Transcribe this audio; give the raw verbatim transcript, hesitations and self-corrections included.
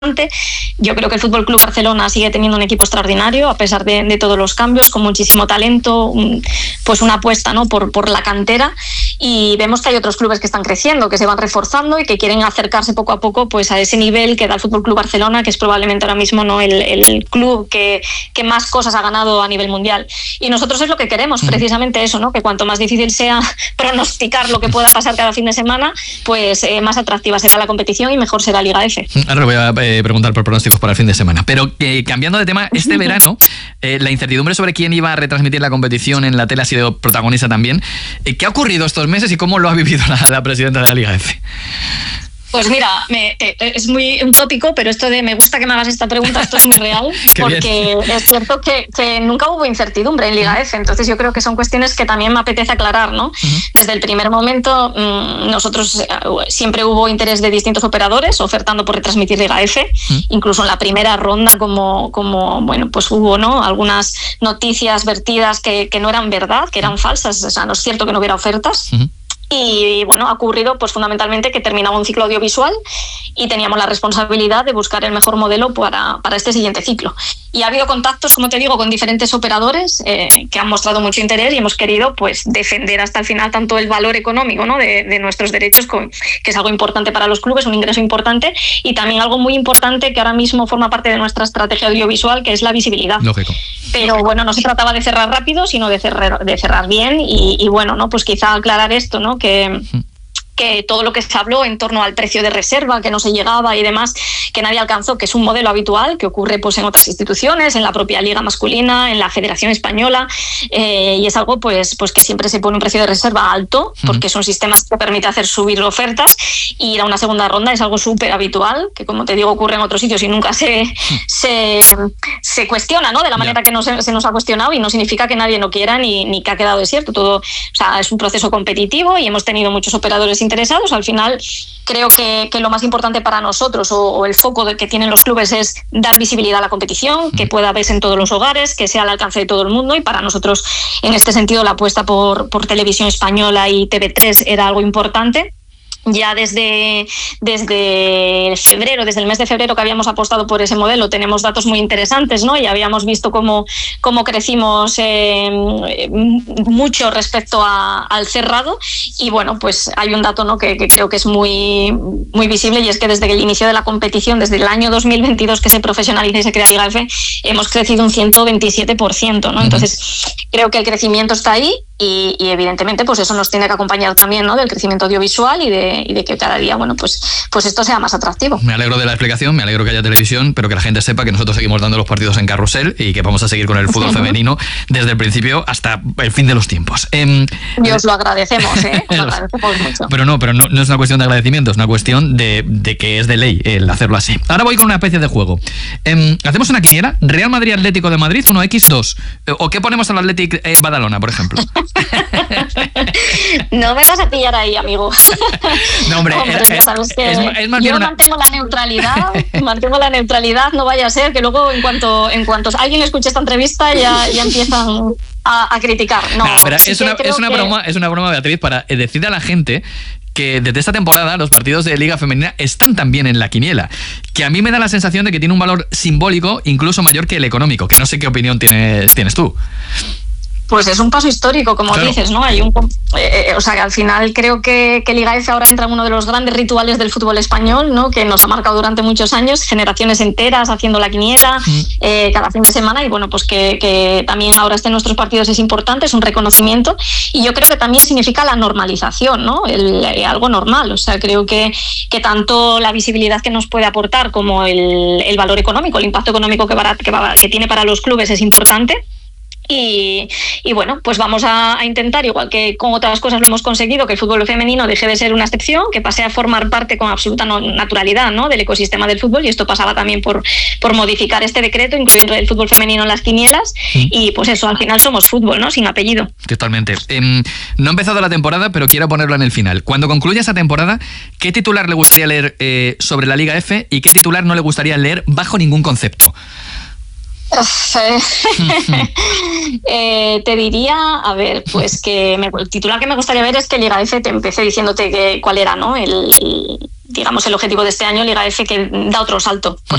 Yo creo que el Fútbol Club Barcelona sigue teniendo un equipo extraordinario a pesar de, de todos los cambios, con muchísimo talento, un, pues una apuesta, ¿no?, por, por la cantera, y vemos que hay otros clubes que están creciendo, que se van reforzando y que quieren acercarse poco a poco pues a ese nivel que da el Fútbol Club Barcelona, que es probablemente ahora mismo, ¿no?, el, el club que, que más cosas ha ganado a nivel mundial. Y nosotros es lo que queremos, precisamente eso, ¿no?, que cuanto más difícil sea pronosticar lo que pueda pasar cada fin de semana, pues eh, más atractiva será la competición y mejor será Liga F. Ahora voy a eh, preguntar por pronósticos para el fin de semana. Pero eh, cambiando de tema, este verano eh, la incertidumbre sobre quién iba a retransmitir la competición en la tele ha sido protagonista también. Eh, ¿Qué ha ocurrido estos meses y cómo lo ha vivido la, la presidenta de la Liga F? Pues mira, me, es muy utópico, pero esto de me gusta que me hagas esta pregunta, esto es muy real, porque es cierto que, que nunca hubo incertidumbre en Liga F, entonces yo creo que son cuestiones que también me apetece aclarar, ¿no? Uh-huh. Desde el primer momento mmm, nosotros siempre hubo interés de distintos operadores ofertando por retransmitir Liga F, uh-huh. Incluso en la primera ronda como, como bueno, pues hubo, ¿no?, algunas noticias vertidas que, que no eran verdad, que eran uh-huh. falsas, o sea, no es cierto que no hubiera ofertas. Uh-huh. Y bueno, ha ocurrido pues fundamentalmente que terminaba un ciclo audiovisual y teníamos la responsabilidad de buscar el mejor modelo para, para este siguiente ciclo. Y ha habido contactos, como te digo, con diferentes operadores eh, que han mostrado mucho interés y hemos querido pues defender hasta el final tanto el valor económico, ¿no?, de, de nuestros derechos, con, que es algo importante para los clubes, un ingreso importante, y también algo muy importante que ahora mismo forma parte de nuestra estrategia audiovisual, que es la visibilidad. Lógico. Pero bueno, no se trataba de cerrar rápido, sino de cerrar, de cerrar bien y, y bueno, ¿no?, pues quizá aclarar esto, ¿no?, que, que todo lo que se habló en torno al precio de reserva, que no se llegaba y demás, que nadie alcanzó, que es un modelo habitual que ocurre pues en otras instituciones, en la propia liga masculina, en la Federación Española, eh, y es algo pues, pues que siempre se pone un precio de reserva alto, porque es un sistema que permite hacer subir ofertas, y ir a una segunda ronda es algo súper habitual, que como te digo ocurre en otros sitios y nunca se, se, se cuestiona, ¿no?, de la manera que no se, se nos ha cuestionado, y no significa que nadie no quiera ni, ni que ha quedado desierto. Todo, o sea, es un proceso competitivo y hemos tenido muchos operadores interesados. Al final creo que, que lo más importante para nosotros o, o el foco de que tienen los clubes es dar visibilidad a la competición, que pueda verse en todos los hogares, que sea al alcance de todo el mundo, y para nosotros en este sentido la apuesta por, por Televisión Española y T V tres era algo importante. Ya desde, desde febrero, desde el mes de febrero que habíamos apostado por ese modelo, tenemos datos muy interesantes, ¿no? Y habíamos visto cómo, cómo crecimos eh, mucho respecto a, al cerrado, y bueno, pues hay un dato, ¿no?, que, que creo que es muy, muy visible, y es que desde el inicio de la competición, desde el año dos mil veintidós que se profesionaliza y se crea Liga F, hemos crecido un ciento veintisiete por ciento, ¿no? Entonces creo que el crecimiento está ahí, y, y evidentemente pues eso nos tiene que acompañar también, ¿no?, del crecimiento audiovisual y de y de que cada día, bueno, pues, pues esto sea más atractivo. Me alegro de la explicación, me alegro que haya televisión, pero que la gente sepa que nosotros seguimos dando los partidos en carrusel y que vamos a seguir con el fútbol femenino desde el principio hasta el fin de los tiempos. Eh, y os lo agradecemos, ¿eh? Os lo agradecemos mucho. Pero no, pero no, no es una cuestión de agradecimiento, es una cuestión de, de que es de ley el hacerlo así. Ahora voy con una especie de juego. Eh, ¿Hacemos una quiniela? ¿Real Madrid Atlético de Madrid uno equis dos? ¿O qué ponemos al Athletic eh, Badalona, por ejemplo? No me vas a pillar ahí, amigo. No, hombre, hombre es, es, sabes que es, es más yo una... mantengo la neutralidad, mantengo la neutralidad, no vaya a ser que luego en cuanto en cuanto alguien escuche esta entrevista ya, ya empiezan a, a criticar. No, no pero sí es, una, es, una que... broma, es una broma, Beatriz, para decirle a la gente que desde esta temporada los partidos de Liga Femenina están también en la quiniela, que a mí me da la sensación de que tiene un valor simbólico incluso mayor que el económico, que no sé qué opinión tiene, tienes tú. Pues es un paso histórico, como claro. dices, ¿no? Hay un, eh, o sea, que al final creo que, que Liga F ahora entra en uno de los grandes rituales del fútbol español, ¿no?, que nos ha marcado durante muchos años, generaciones enteras haciendo la quiniela mm. eh, cada fin de semana, y bueno, pues que, que también ahora esté en nuestros partidos es importante, es un reconocimiento, y yo creo que también significa la normalización, ¿no?, el, eh, algo normal. O sea, creo que, que tanto la visibilidad que nos puede aportar como el, el valor económico, el impacto económico que, para, que, va, que tiene para los clubes es importante. Y, y bueno, pues vamos a, a intentar, igual que con otras cosas lo hemos conseguido, que el fútbol femenino deje de ser una excepción, que pase a formar parte con absoluta no, naturalidad, ¿no?, del ecosistema del fútbol, y esto pasaba también por, por modificar este decreto, incluyendo el fútbol femenino en las quinielas, sí. Y pues eso, al final somos fútbol, ¿no?, sin apellido. Totalmente. Eh, no ha empezado la temporada, pero quiero ponerlo en el final. Cuando concluya esa temporada, ¿qué titular le gustaría leer eh, sobre la Liga F y qué titular no le gustaría leer bajo ningún concepto? eh, te diría, a ver, pues que me, el titular que me gustaría ver es que Liga F, te empecé diciéndote que, cuál era, ¿no?, el, el, digamos, el objetivo de este año, Liga F, que da otro salto. Por